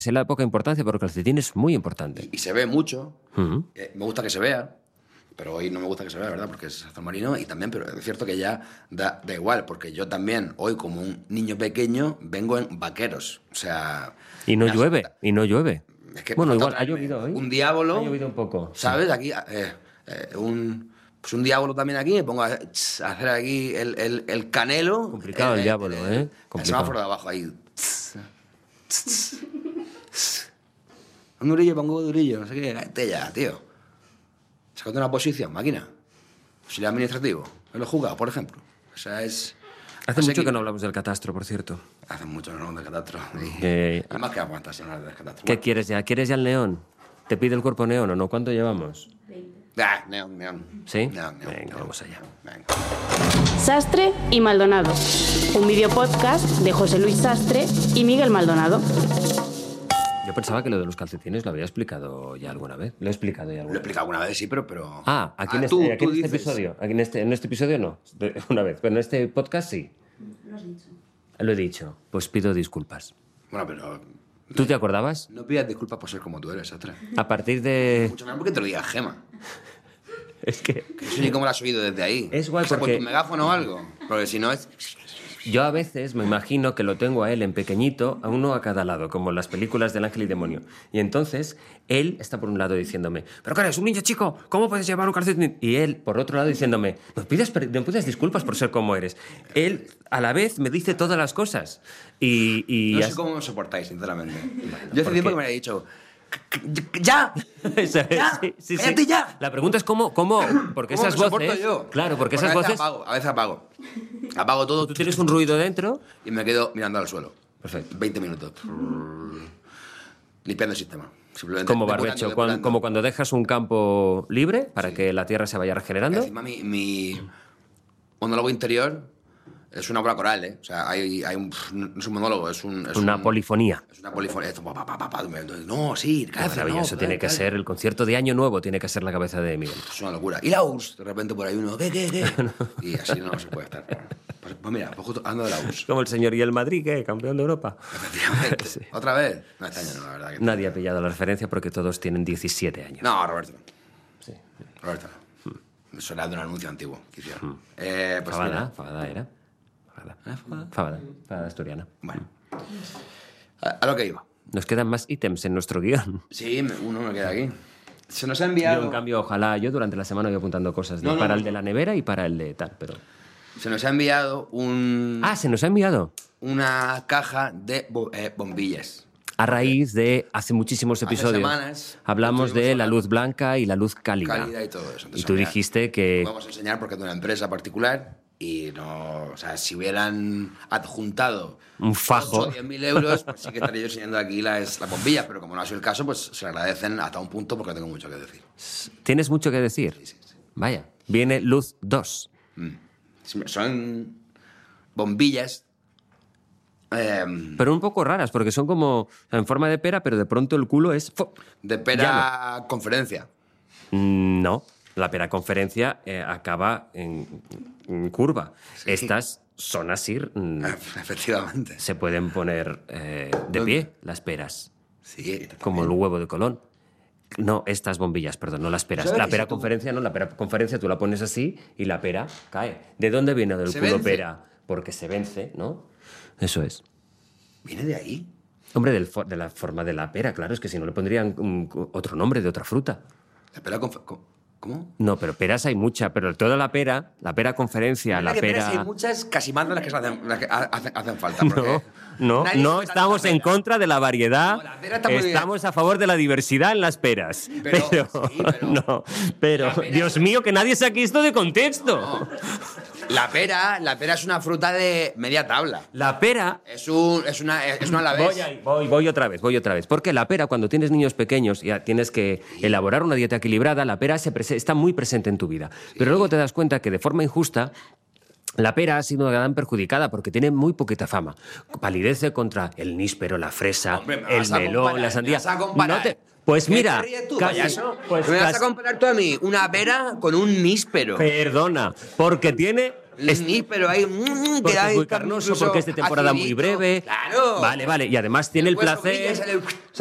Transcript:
Se le da poca importancia, pero el calcetín es muy importante. Y se ve mucho. Uh-huh. Me gusta que se vea. Pero hoy no me gusta que se vea, ¿verdad? Porque es azul marino y también, pero es cierto que ya da igual, porque yo también, hoy como un niño pequeño, vengo en vaqueros. O sea... Y no llueve. Es que bueno, igual ha llovido hoy. Un diablo... Ha llovido un poco. ¿Sabes? Sí. Aquí, un diablo también aquí, me pongo a hacer aquí el canelo. Complicado el diablo, ¿eh? Complicado. El semáforo de abajo ahí. Un durillo, pongo durillo, no sé qué. Este ya, tío. Sacate una posición, máquina. Auxiliar administrativo. En los juzgados, por ejemplo. O sea, es... Hace mucho que no hablamos del catastro, por cierto. Hace mucho que no hablamos del catastro. Además que aguantas sin hablar del catastro. ¿Qué quieres ya? ¿Quieres ya el neón? ¿Te pide el cuerpo neón o no? ¿Cuánto llevamos? 20. Neón. ¿Sí? Neón. Venga, vamos allá. Venga. Sastre y Maldonado. Un videopodcast de José Luis Sastre y Miguel Maldonado. Yo pensaba que lo de los calcetines lo había explicado ya alguna vez. ¿Lo he explicado ya alguna vez? Lo he explicado alguna vez, sí, pero... Aquí en este episodio. En este episodio no, una vez. Pero en este podcast sí. Lo has dicho. Lo he dicho. Pues pido disculpas. Bueno, pero... ¿Tú te acordabas? No pidas disculpas por ser como tú eres, Sastre. A partir de... Mucho menos porque te lo diga Gema. Es que... No sé ni cómo lo has oído desde ahí. Es guay porque... porque... ¿Con tu megáfono o algo? Porque si no es... Yo a veces me imagino que lo tengo a él en pequeñito, a uno a cada lado, como en las películas del ángel y demonio. Y entonces, él está por un lado diciéndome, ¿pero qué eres, un niño chico? ¿Cómo puedes llevar un calcetín? Y él, por otro lado, diciéndome, no pides disculpas por ser como eres. Él, a la vez, me dice todas las cosas. Y no sé cómo me soportáis, sinceramente. Yo hace tiempo que me había dicho... ¡Ya! ¡Ya! Sí. ¡Cállate ya! La pregunta es cómo porque ¿Cómo esas me soporto voces... yo? Claro, porque Pues esas voces... A veces apago. Apago todo. Tú tienes un ruido dentro... Y me quedo mirando al suelo. Perfecto. 20 minutos. Limpiando el sistema. Simplemente como barbecho, como cuando dejas un campo libre para que la tierra se vaya regenerando. Encima mi monólogo interior es una obra coral, ¿eh? O sea, no es un monólogo, es una polifonía. Es una polifonía. No, sí, qué maravilloso. Tiene que ser el concierto de Año Nuevo, tiene que ser la cabeza de Miguel. Es una locura. Y la URSS, de repente por ahí uno, ¿qué? Y así no se puede estar. Pues mira, pues justo ando de la URSS. Como el señor y el Madrid, ¿qué? Campeón de Europa. Efectivamente. Sí. ¿Otra vez? No, este año no, la verdad. Nadie ha pillado la referencia porque todos tienen 17 años. No, Roberto. Sí. Roberto no. Eso era de un anuncio antiguo que hicieron. Pues Fabada era. Fabada asturiana. Bueno. A lo que iba. Nos quedan más ítems en nuestro guión. Sí, uno me queda aquí. Se nos ha enviado... Yo, en cambio, ojalá yo durante la semana voy apontando cosas para el de la nevera y para el de tal, pero... Se nos ha enviado se nos ha enviado una caja de bombillas. A raíz de hace muchísimos episodios. Hace semanas, hablamos de la luz blanca y la luz cálida. Cálida y todo eso. Entonces, y tú dijiste que... Vamos a enseñar porque es de una empresa particular y no... O sea, si hubieran adjuntado un fajo 8 o 10.000 euros, pues sí que estaría yo enseñando aquí las bombillas, pero como no ha sido el caso, pues se agradecen hasta un punto porque tengo mucho que decir. ¿Tienes mucho que decir? Sí. Vaya, viene Luz 2. Son bombillas... pero un poco raras, porque son como en forma de pera, pero de pronto el culo es... De pera conferencia. No, la pera conferencia acaba en curva. Sí. Estas son así... Efectivamente. Se pueden poner de pie las peras. Sí. Como el huevo de Colón. No, estas bombillas, perdón, no las peras. La pera conferencia no, la pera conferencia tú la pones así y la pera cae. ¿De dónde viene del culo vence. Pera? Porque se vence, ¿no? Eso es. ¿Viene de ahí? Hombre, de la forma de la pera, claro, es que si no le pondrían otro nombre de otra fruta. ¿La pera ¿Cómo? No, pero peras hay mucha, pero toda la pera conferencia, la pera... Peras hay muchas, casi más de las que hacen falta. No estamos en contra de la variedad, estamos a favor de la diversidad en las peras. Pero Dios mío, que nadie saque esto de contexto. No. La pera es una fruta de media tabla. La pera... Es una alavés. Voy otra vez. Porque la pera, cuando tienes niños pequeños y tienes que elaborar una dieta equilibrada, la pera está muy presente en tu vida. Sí. Pero luego te das cuenta que de forma injusta la pera ha sido una gran perjudicada porque tiene muy poquita fama. Palidece contra el níspero, la fresa, el melón, la sandía. Pues mira, me vas a comparar tú a mí una pera con un níspero. Perdona, porque tiene Sí, pero hay... Porque es muy carnoso, porque es de temporada muy breve. Claro. Vale. Y además tiene el Pues, placer... hombre, ya sale-